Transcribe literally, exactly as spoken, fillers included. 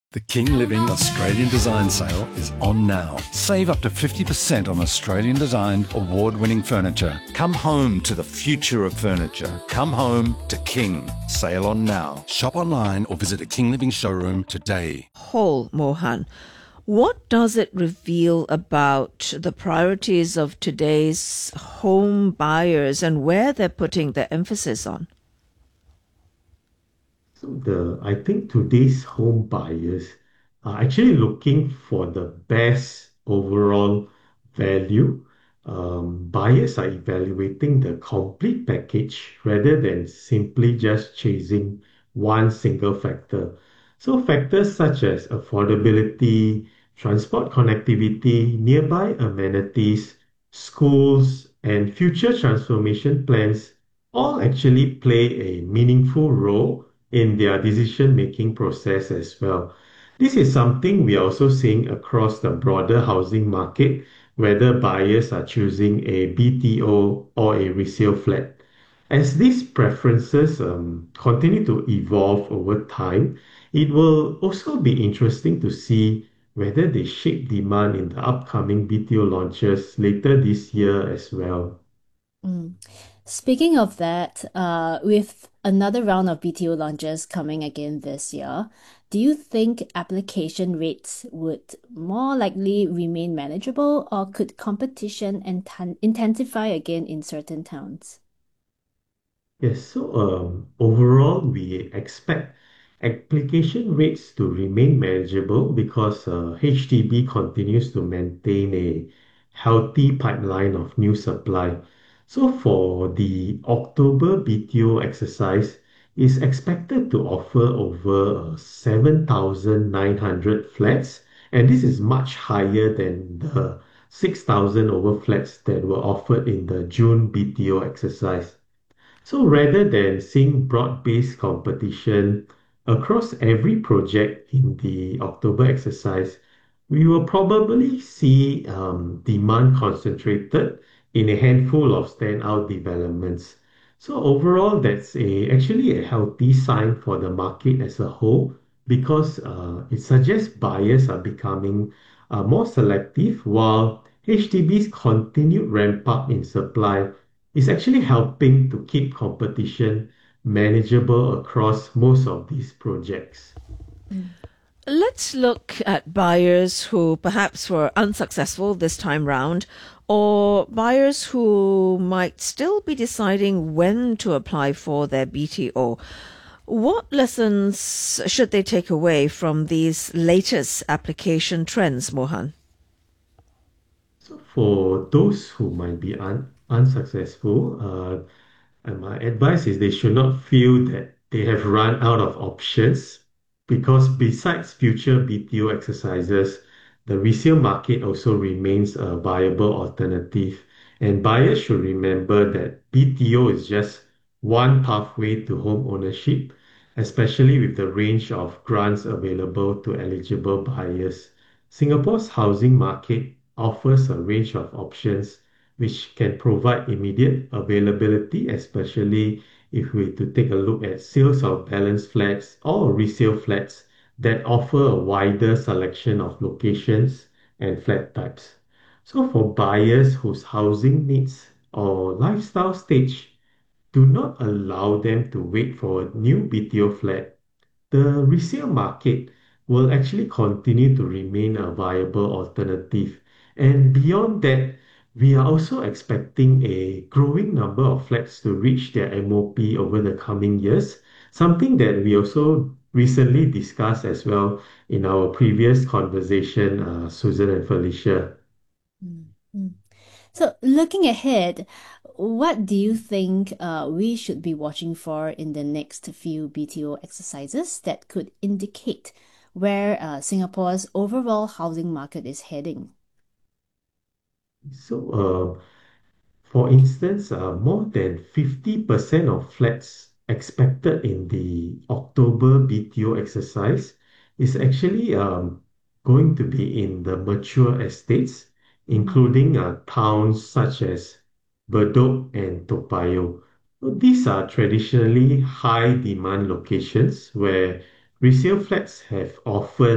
The King Living Australian Design Sale is on now. Save up to fifty percent on Australian designed, award-winning furniture. Come home to the future of furniture. Come home to King. Sale on now. Shop online or visit a King Living showroom today. Whole, Mohan. What does it reveal about the priorities of today's home buyers and where they're putting their emphasis on? So the I think today's home buyers are actually looking for the best overall value. Um, buyers are evaluating the complete package rather than simply just chasing one single factor. So factors such as affordability, transport connectivity, nearby amenities, schools, and future transformation plans all actually play a meaningful role in their decision-making process as well. This is something we are also seeing across the broader housing market, whether buyers are choosing a B T O or a resale flat. As these preferences um, continue to evolve over time, it will also be interesting to see whether they shape demand in the upcoming B T O launches later this year as well. Mm. Speaking of that, uh, with another round of B T O launches coming again this year, do you think application rates would more likely remain manageable, or could competition inten intensify again in certain towns? Yes, so um, overall, we expect application rates to remain manageable because uh, H D B continues to maintain a healthy pipeline of new supply. So for the October B T O exercise, is expected to offer over uh, seven thousand nine hundred flats, and this is much higher than the six thousand over flats that were offered in the June B T O exercise. So rather than seeing broad-based competition across every project in the October exercise, we will probably see um, demand concentrated in a handful of standout developments. So overall, that's a actually a healthy sign for the market as a whole because uh, it suggests buyers are becoming uh, more selective while H D B's continued ramp up in supply is actually helping to keep competition manageable across most of these projects. Mm. Let's look at buyers who perhaps were unsuccessful this time round, or buyers who might still be deciding when to apply for their B T O. What lessons should they take away from these latest application trends, Mohan? So for those who might be un- unsuccessful, uh, and my advice is they should not feel that they have run out of options because besides future B T O exercises, the resale market also remains a viable alternative. And buyers should remember that B T O is just one pathway to home ownership, especially with the range of grants available to eligible buyers. Singapore's housing market offers a range of options which can provide immediate availability, especially if we to take a look at sales of balance flats or resale flats that offer a wider selection of locations and flat types. So for buyers whose housing needs or lifestyle stage do not allow them to wait for a new B T O flat, the resale market will actually continue to remain a viable alternative. And beyond that, we are also expecting a growing number of flats to reach their M O P over the coming years, something that we also recently discussed as well in our previous conversation, uh, Susan and Felicia. Mm. Mm. So, looking ahead, what do you think uh, we should be watching for in the next few B T O exercises that could indicate where uh, Singapore's overall housing market is heading? So, uh, For instance, uh, more than fifty percent of flats expected in the October B T O exercise is actually um, going to be in the mature estates, Mm. including uh, towns such as Bedok and Toa Payoh. So these are traditionally high demand locations where resale flats have often